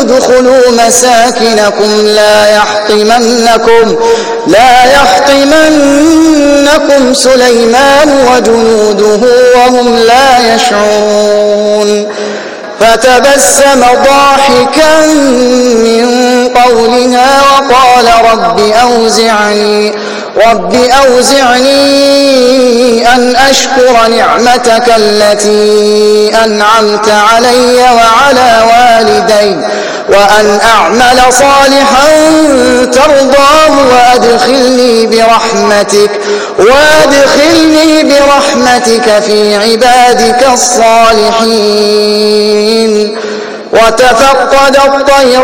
ادخلوا مساكنكم لا يحطمنكم سليمان وجنوده وهم لا يشعرون فتبسم ضاحكا من قولها وقال رب أوزعني أن أشكر نعمتك التي أنعمت علي وعلى والدي وأن أعمل صالحا ترضاه وأدخلني برحمتك في عبادك الصالحين. وتفقد الطير